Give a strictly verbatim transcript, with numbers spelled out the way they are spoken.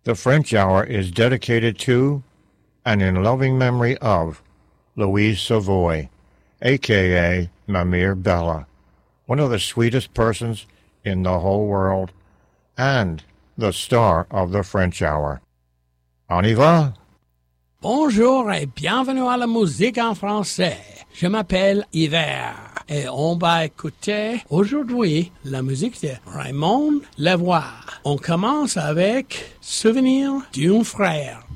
The French Hour is dedicated to and in loving memory of Louise Savoy, a k a. Mamire Bella, one of the sweetest persons in the whole world, and the star of the French Hour. On y va? Bonjour et bienvenue à la musique en français. Je m'appelle Hiver et on va écouter aujourd'hui la musique de Raymond Lavoie. On commence avec Souvenir d'un frère.